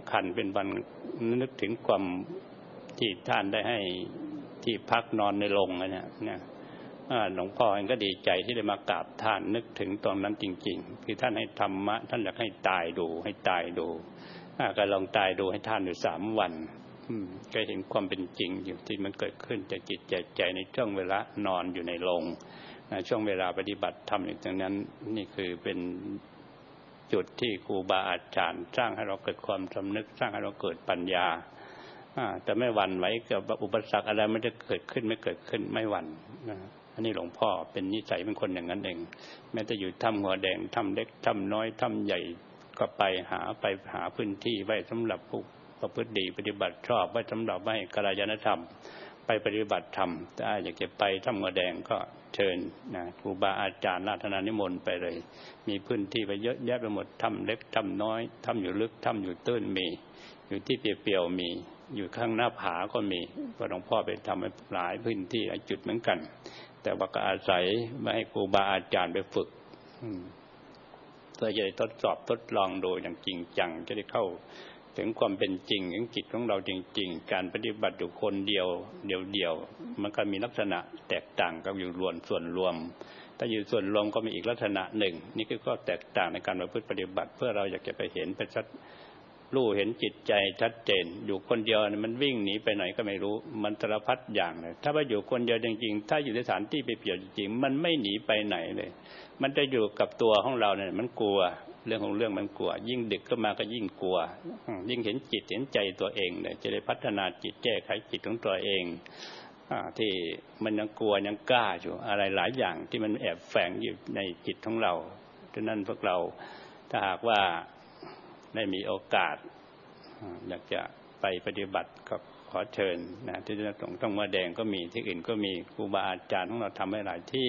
ำคัญเป็นวันนึกถึงความที่ท่านได้ให้ที่พักนอนในโรงนะหลวงพ่อเองก็ดีใจที่ได้มากราบท่านนึกถึงตอนนั้นจริงๆคือท่านให้ธรรมะท่านอยากให้ตายดูก็ลองตายดูให้ท่านอยู่3 วันก็เห็นความเป็นจริงอยู่ที่มันเกิดขึ้นจากจิตใจในช่วงเวลานอนอยู่ในโรงช่วงเวลาปฏิบัติธรรมอย่างนั้นนี่คือเป็นจุดที่ครูบาอาจารย์สร้างให้เราเกิดความสำนึกสร้างให้เราเกิดปัญญาแต่ไม่หวั่นไหวกับอุปสรรคอะไรมันจะเกิดขึ้นไม่เกิดขึ้นไม่หวั่นอันนี้หลวงพ่อเป็นนิสัยเป็นคนอย่างนั้นเองแม้แต่อยู่ถ้ำหัวแดงถ้ำเล็กถ้ำน้อยถ้ำใหญ่ก็ไปหาพื้นที่ไว้สำหรับผู้ประพฤติดีปฏิบัติชอบไว้สำหรับให้กัลยาณธรรมไปปฏิบัติธรรมถ้าอยากจะไปถ้ำหัวแดงก็เชิญครูบาอาจารย์ราธนานิมนต์ไปเลยมีพื้นที่ไปเยอะแยะไปหมดถ้ำเล็กถ้ำน้อยถ้ำอยู่ลึกถ้ำอยู่ตื้นมีอยู่ที่เปลี่ยวๆมีอยู่ข้างหน้าผาก็มีพระหลวงพ่อไปทำให้หลายพื้นที่หลายจุดเหมือนกันแต่ว่าก็อาศัยมาให้ครูบาอาจารย์ไปฝึกเพื่อจะได้ทดลองดูอย่างจริงจังจะได้เข้าถึงความเป็นจริงของจิตของเราจริงๆการปฏิบัติอยู่คนเดียวมันก็มีลักษณะแตกต่างกับอยู่ส่วนรวมถ้าอยู่ส่วนรวมก็มีอีกลักษณะหนึ่งนี่คือข้อแตกต่างในการประพฤติปฏิบัติเพื่อเราอยากจะไปเห็นไปชัดรู้เห็นจิตใจชัดเจนอยู่คนเดียวมันวิ่งหนีไปไหนก็ไม่รู้มันสารพัดอย่างเลยถ้าว่าอยู่คนเดียวจริงๆถ้าอยู่ในสถานที่เปลี่ยวจริงๆมันไม่หนีไปไหนเลยมันจะอยู่กับตัวของเราเนี่ยมันกลัวเรื่องของเรื่องมันกลัวยิ่งดึกก็มาก็ยิ่งกลัวยิ่งเห็นจิตเห็นใจตัวเองเลยจะได้พัฒนาจิตแก้ไขจิตของตัวเองที่มันยังกลัวยังกล้าอยู่อะไรหลายอย่างที่มันแอบแฝงอยู่ในจิตของเราฉะนั้นพวกเราถ้าหากว่าได้มีโอกาสอยากจะไปปฏิบัติก็ขอเชิญที่ต้องมาแดงก็มีที่อื่นก็มีครูบาอาจารย์ของเราทำให้หลายที่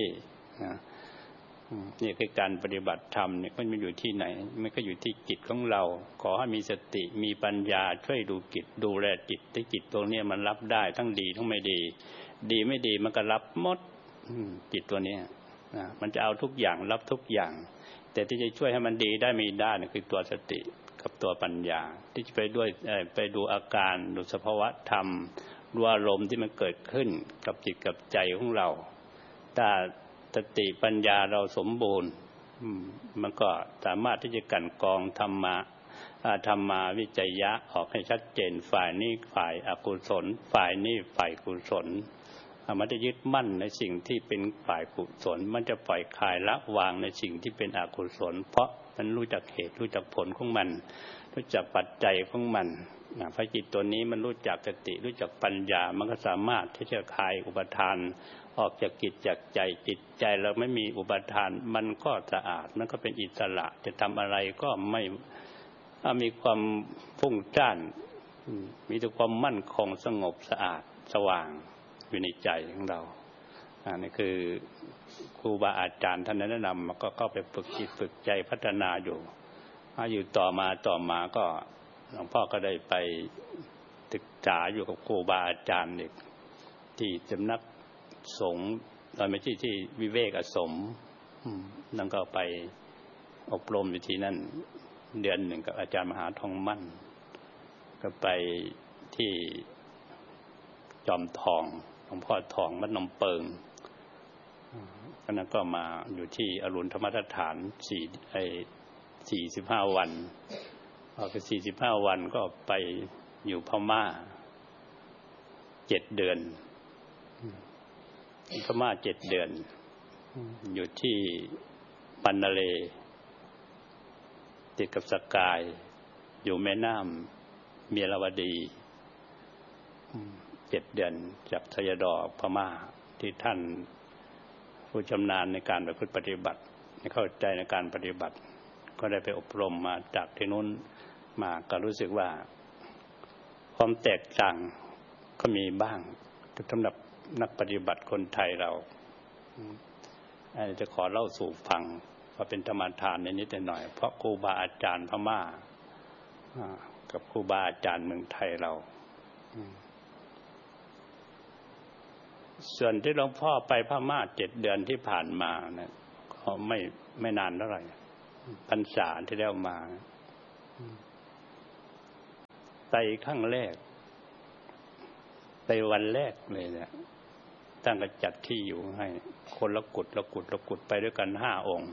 นี่คือการปฏิบัติธรรมเนี่ยมันอยู่ที่ไหนมันก็อยู่ที่จิตของเราขอให้มีสติมีปัญญาช่วยดูจิตดูแลจิตที่จิตตรงนี้มันรับได้ทั้งดีทั้งไม่ดีดีไม่ดีมันก็รับหมดจิตตัวนี้มันจะเอาทุกอย่างรับทุกอย่างแต่ที่จะช่วยให้มันดีได้ไม่ได้นี่คือตัวสติกับตัวปัญญาที่จะไปดูอาการดูสภาวะธรรมดูอารมณ์ที่มันเกิดขึ้นกับจิตกับใจของเราถ้าสติปัญญาเราสมบูรณ์มันก็สามารถที่จะกั่นกรองธรรมะวิจัยยะออกให้ชัดเจนฝ่ายนี้ฝ่ายอกุศลฝ่ายนี้ฝ่ายกุศลมันจะยึดมั่นในสิ่งที่เป็นฝ่ายกุศลมันจะปล่อยคลายละวางในสิ่งที่เป็นอกุศลเพราะมันรู้จักเหตุรู้จักผลของมันรู้จักปัจจัยของมันพระจิตตัวนี้มันรู้จักสติรู้จักปัญญามันก็สามารถที่จะคลายอุปทานออกจากจิตจากใจจิตใจเราไม่มีอุปทานมันก็สะอาดมันก็เป็นอิสระจะทำอะไรก็ไม่มีความฟุ้งซ่านมีแต่ความมั่นคงสงบสะอาดสว่างอยู่ในใจของเรานี่คือครูบาอาจารย์ท่านแนะนำก็ไปฝึกจิตฝึกใจพัฒนาอยู่ต่อมาก็หลวงพ่อก็ได้ไปศึกษาอยู่กับครูบาอาจารย์อีกที่สำนักสงฆ์โดยไม่ใช่ที่วิเวกอสมนั่นก็ไปอบรมอยู่ที่นั่นเดือนหนึ่งกับอาจารย์มหาทองมั่นก็ไปที่จอมทองหลวงพ่อทองวัดหนองเปิงนั้นก็มาอยู่ที่อรุณธรรมสถาน45 วันพอไป45 วันก็ไปอยู่พม่า7 เดือนพม่า7 เดือนอยู่ที่ปันนาเลติดกับสกายอยู่แม่น้ำเมียรวดี7 เดือนจากทยดอพม่าที่ท่านผู้ชำนาญในการประพฤติปฏิบัติเข้าใจในการปฏิบัติก็ได้ไปอบรมมาจากที่นู้นมาก็รู้สึกว่าความแตกต่างก็มีบ้างสำหรับนักปฏิบัติคนไทยเราจะขอเล่าสู่ฟังว่าเป็นธรรมทานนิดหน่อยเพราะครูบาอาจารย์พม่ากับครูบาอาจารย์เมืองไทยเราส่วนที่หลวงพ่อไปพม่า7 เดือนที่ผ่านมานะก็ไม่นานเท่าไหร่พรรษาที่แล้วมาไปครั้งแรกไปวันแรกเลยเนี่ยตั้งก็จัดที่อยู่ให้คนละกุฏไปด้วยกัน5 องค์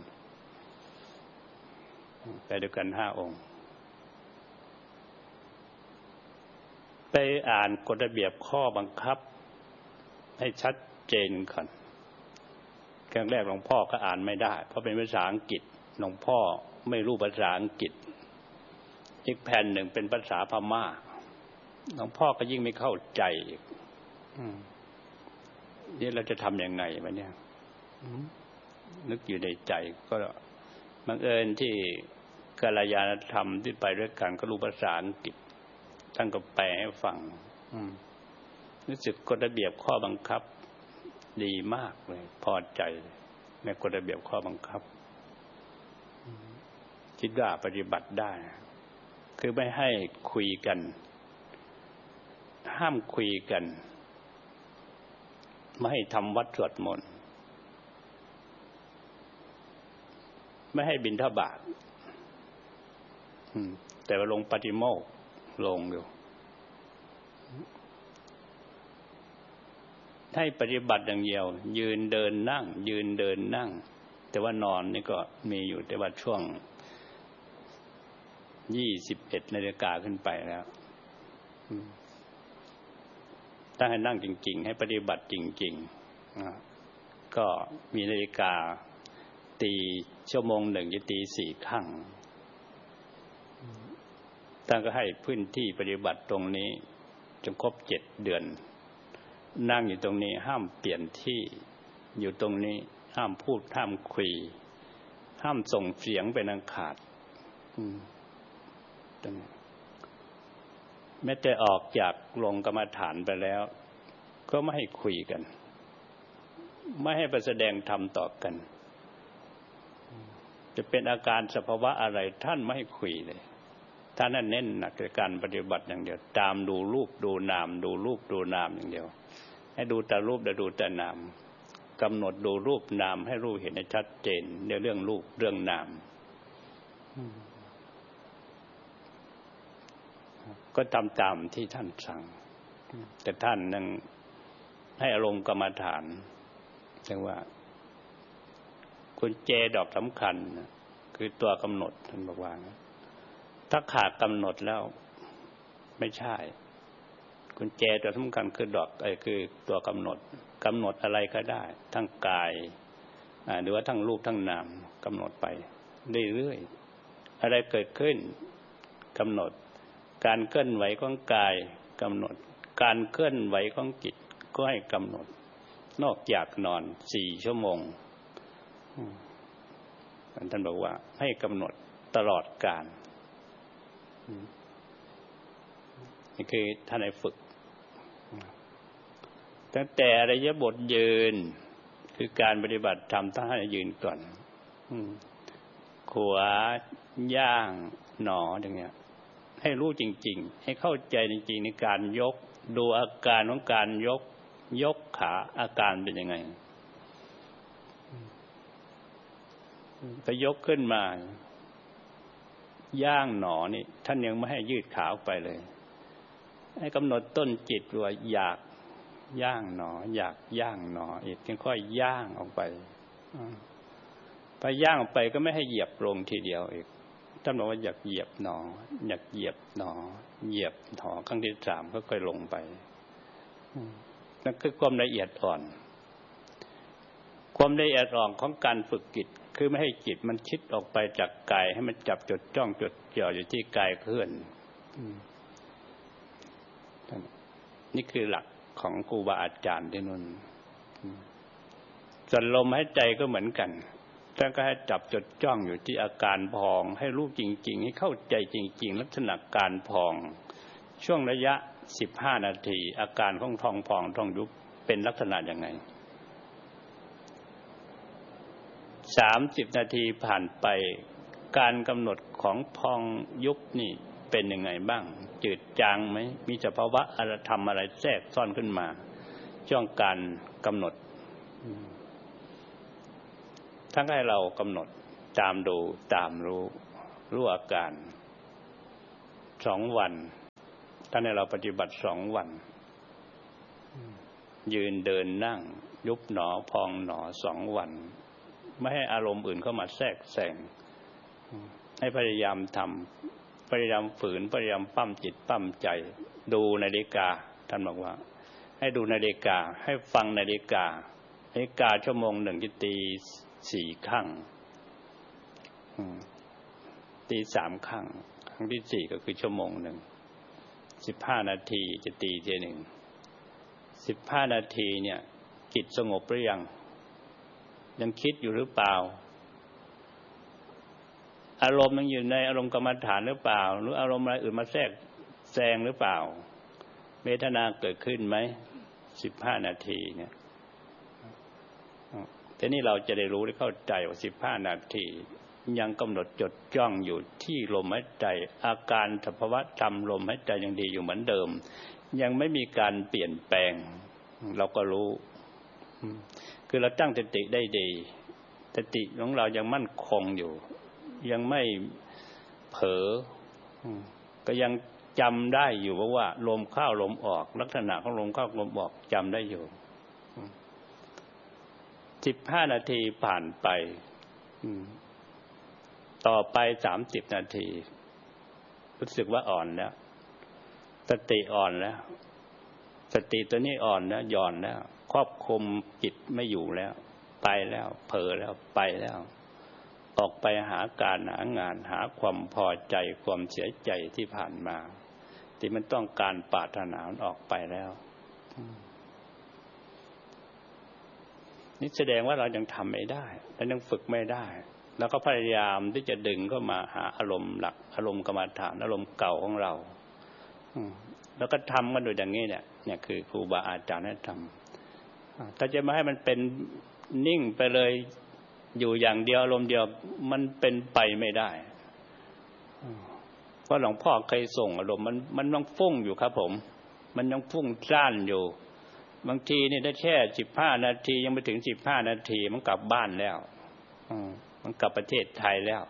ไปด้วยกัน5 องค์ไปอ่านกฎระเบียบข้อบังคับให้ชัดเจนก่อนครั้งแรกหลวงพ่อก็อ่านไม่ได้เพราะเป็นภาษาอังกฤษหลวงพ่อไม่รู้ภาษาอังกฤษอีกแผ่นหนึ่งเป็นภาษาพม่าหลวงพ่อก็ยิ่งไม่เข้าใจอีกนี่เราจะทำยังไงวะเนี่ยนึกอยู่ในใจก็บังเอิญที่กัลยาณธรรมที่ไปด้วยกันก็รู้ภาษาอังกฤษท่านก็แปลให้ฟังรู้สึกกฎระเบียบข้อบังคับดีมากเลยพอใจในกฎระเบียบข้อบังคับคิดว่าปฏิบัติได้คือไม่ให้คุยกันห้ามคุยกันไม่ให้ทำวัดสวดมนต์ไม่ให้บิณฑบาตแต่ว่าลงปฏิโมกข์ลงอยู่ให้ปฏิบัติอย่างเดียวยืนเดินนั่งยืนเดินนั่งแต่ว่านอนนี่ก็มีอยู่แต่ว่าช่วง21 นาฬิกาขึ้นไปแล้วถ้าให้นั่งจริงๆให้ปฏิบัติจริงๆก็มีนาฬิกาตีชั่วโมงหนึ่งจะตี4 ครั้งท่านก็ให้พื้นที่ปฏิบัติตรงนี้จนครบ7 เดือนนั่งอยู่ตรงนี้ห้ามเปลี่ยนที่อยู่ตรงนี้ห้ามพูดห้ามคุยห้ามส่งเสียงเป็นอันขาดแม้แต่ออกจากลงกรรมฐานไปแล้วก็ไม่ให้คุยกันไม่ให้ไปแสดงธรรมต่อกันจะเป็นอาการสภาวะอะไรท่านไม่ให้คุยเลยท่านนั้นเน้นหนักในการปฏิบัติอย่างเดียวตามดูรูปดูนามดูรูปดูนามอย่างเดียวให้ดูแต่รูปและดูแต่นามกำหนดดูรูปนามให้รู้เห็นให้ชัดเจนในเรื่องรูปเรื่องนามก็ทำตามที่ท่านสั่งแต่ท่านยังให้อารมณ์กรรมฐานเรียกว่ากุญแจดอกสำคัญคือตัวกำหนดท่านบอกว่าถ้าขาดกำหนดแล้วไม่ใช่กุญแจตัวสำคัญคือดอกคือตัวกำหนดอะไรก็ได้ทั้งกายหรือว่าทั้งรูปทั้งนามกำหนดไปเรื่อยๆอะไรเกิดขึ้นกำหนดการเคลื่อนไหวของกายกำหนดการเคลื่อนไหวของจิตก็ให้กำหนดนอกจากนอน4 ชั่วโมงท่านบอกว่าให้กำหนดตลอดกาลนี่คือท่านให้ฝึกตั้งแต่อริยบทยืนคือการปฏิบัติธรรมต้องให้ยืนก่อนขวาย่างหนออย่างเงี้ยให้รู้จริงๆให้เข้าใจจริงๆในการยกดูอาการของการยกขาอาการเป็นยังไงพอยกขึ้นมาย่างหนอนี่ท่านยังไม่ให้ยืดขาออกไปเลยให้กำหนดต้นจิตว่าอยากย่างหนออยากย่างหนออีกค่อยย่างออกไปพอย่างออกไปก็ไม่ให้เหยียบลงทีเดียวอีกท่านบอกว่าอยากเหยียบหนออยากเหยียบหนอเหยียบหนอครั้งที่3ก็ค่อยลงไปนั่นคือความละเอียดอ่อนความละเอียดอ่อนของการฝึกจิตคือไม่ให้จิตมันคิดออกไปจากกายให้มันจับจดจ้องจดจ่ออยู่ที่กายเคลื่อนนี่คือหลักของครูบาอาจารย์ที่นู่นส่วนลมหายใจก็เหมือนกันท่านก็ให้จับจดจ้องอยู่ที่อาการพองให้รู้จริงๆให้เข้าใจจริงๆลักษณะการพองช่วงระยะ15 นาทีอาการของท้องพองท้องยุบเป็นลักษณะยังไง30 นาทีผ่านไปการกำหนดของพองยุบนี่เป็นยังไงบ้างจืดจางไหมมีสภาวะอะไรทำอะไรแทรกซ่อนขึ้นมาช่วงการกำหนดทั้งให้เรากำหนดตามดูตามรู้อาการ2 วันท่านให้เราปฏิบัติ2 วันยืนเดินนั่งยุบหนอพองหนอ2 วันไม่ให้อารมณ์อื่นเข้ามาแทรกแซงให้พยายามทำพยายามฝืนพยายามปั้มจิตปั้มใจดูนาฬิกาท่านบอกว่าให้ดูนาฬิกาให้ฟังนาฬิกาชั่วโมง1จะตี4 ครั้งตี3 ครั้งครั้งที่4ก็คือชั่วโมง1 15 นาทีจะตีทีหนึ่ง15 นาทีเนี่ยจิตสงบหรือยังคิดอยู่หรือเปล่าอารมณ์ยังอยู่ในอารมณ์กรรมฐานหรือเปล่าหรืออารมณ์อะไรอื่นมาแทรกแซงหรือเปล่าเวทนาเกิดขึ้นไหม15 นาทีเนี่ยแต่นี่เราจะได้รู้ได้เข้าใจว่า15 นาทียังกำหนดจดจ้องอยู่ที่ลมหายใจอาการสภาวะธรรมลมหายใจยังดีอยู่เหมือนเดิมยังไม่มีการเปลี่ยนแปลงเราก็รู้คือเราตั้งสติได้ดีสติของเรายังมั่นคงอยู่ยังไม่เผลอก็ยังจำได้อยู่ว่าลมเข้าลมออกลักษณะของลมเข้าลมออกจำได้อยู่15 นาทีผ่านไปต่อไป30 นาทีรู้สึกว่าอ่อนแล้วสติอ่อนแล้วสติตัวนี้อ่อนแล้วหย่อนแล้วครอบคุมจิตไม่อยู่แล้วไปแล้วเผลอแล้วไปแล้วออกไปหาการหางานหาความพอใจความเสียใจที่ผ่านมาที่มันต้องการปรารถนาออกไปแล้วนี่แสดงว่าเรายังทำไม่ได้และยังฝึกไม่ได้แล้วก็พยายามที่จะดึงเข้ามาหาอารมณ์หลักอารมณ์กรรมฐานอารมณ์เก่าของเราแล้วก็ทำกันโดยอย่างนี้เนี่ยคือครูบาอาจารย์ให้ทำถ้าจะมาให้มันเป็นนิ่งไปเลยอยู่อย่างเดียวอารมณ์เดียวมันเป็นไปไม่ได้เพราะหลวงพ่อเคยส่งอารมณ์มันยังฟุ้งอยู่ครับผมมันยังฟุ้งซ่านอยู่บางทีนี่ได้แค่15 นาทียังไม่ถึง15 นาทีมันกลับบ้านแล้วมันกลับประเทศไทยแล้ว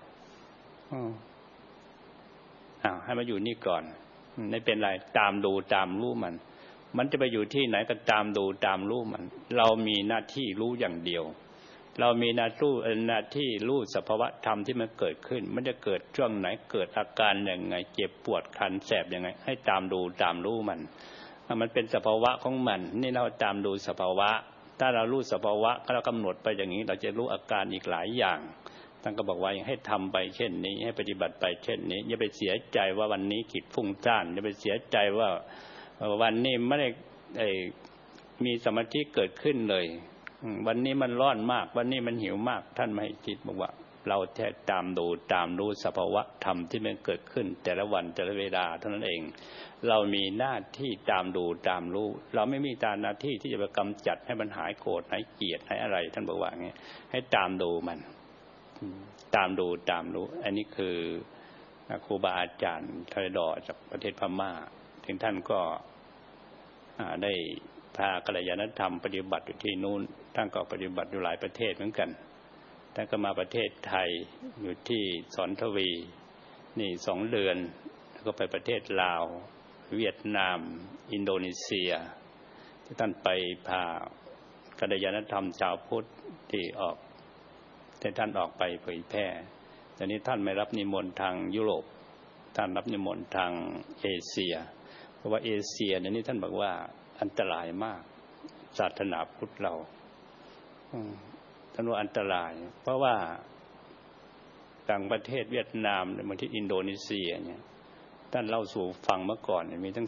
ให้มาอยู่นี่ก่อนไม่เป็นไรตามดูตามรู้มันจะไปอยู่ที่ไหนก็ตามดูตามรู้มันเรามีหน้าที่รู้อย่างเดียวเรามีหน้าที่รู้สภาวะธรรมที่มันเกิดขึ้นมันจะเกิดช่วงไหนเกิดอาการอย่างไงเจ็บปวดคันแสบยังไงให้ตามดูตามรู้มันเป็นสภาวะของมันนี่เราตามดูสภาวะถ้าเรารู้สภาวะเรากำหนดไปอย่างนี้เราจะรู้อาการอีกหลายอย่างท่านก็บอกว่าให้ทำไปเช่นนี้ให้ปฏิบัติไปเช่นนี้อย่าไปเสียใจว่าวันนี้จิตฟุ้งซ่านอย่าไปเสียใจว่าวันนี้ไม่ได้มีสมาธิเกิดขึ้นเลยวันนี้มันร้อนมากวันนี้มันหิวมากท่านไม่ให้คิดบอกว่าเราแค่ตามดูตามรู้สภาวะธรรมที่มันเกิดขึ้นแต่ละวันแต่ละเวลาเท่านั้นเองเรามีหน้าที่ตามดูตามรู้เราไม่มีหน้าที่ที่จะไปกำจัดให้มันหายโกรธหายเกลียดหายอะไรท่านบอกว่าอย่างนี้ให้ตามดูมันตามดูตามรู้อันนี้คือครูบาอาจารย์ทรดอจากประเทศพม่าถึงท่านก็ได้พากัลยาณธรรมปฏิบัติอยู่ที่นู้นท่านก็ปฏิบัติอยู่หลายประเทศเหมือนกันท่านก็มาประเทศไทยอยู่ที่สอนทวีนี่2 เดือนแล้วก็ไปประเทศลาวเวียดนามอินโดนีเซียที่ท่านไปพากัลยาณธรรมชาวพุทธที่ท่านออกไปเผยแพร่ตอนนี้ท่านไม่รับนิมนต์ทางยุโรปท่านรับนิมนต์ทางเอเชียเพราะว่าเอเชียเนี่ยนี่ท่านบอกว่าอันตรายมากศาสนาพุทธเราท่านว่าอันตรายเพราะว่าต่างประเทศเวียดนามบางที่อินโดนีเซียเนี่ยท่านเล่าสู่ฟังเมื่อก่อนมีทั้ง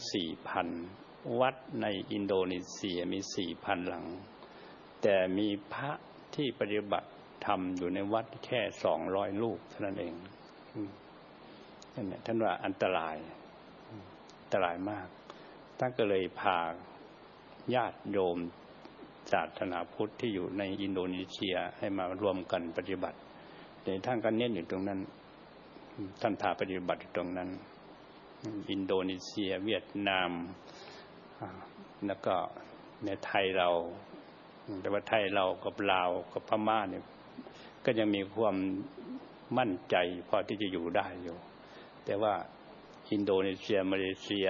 4,000 วัดในอินโดนีเซียมี 4,000 หลังแต่มีพระที่ปฏิบัติธรรมอยู่ในวัดแค่200 รูปเท่านั้นเองนั่นแหละท่านว่าอันตรายมากท่านก็เลยพาญาติโยมศาสนาพุทธที่อยู่ในอินโดนีเซียให้มารวมกันปฏิบัติแต่ท่านก็เน้นอยู่ตรงนั้นท่านพาปฏิบัติอยู่ตรงนั้นอินโดนีเซียเวียดนามแล้วก็ในไทยเราแต่ว่าไทยเรากับลาวกับพม่าเนี่ยก็ยังมีความมั่นใจพอที่จะอยู่ได้อยู่แต่ว่าอินโดนีเซียมาเลเซีย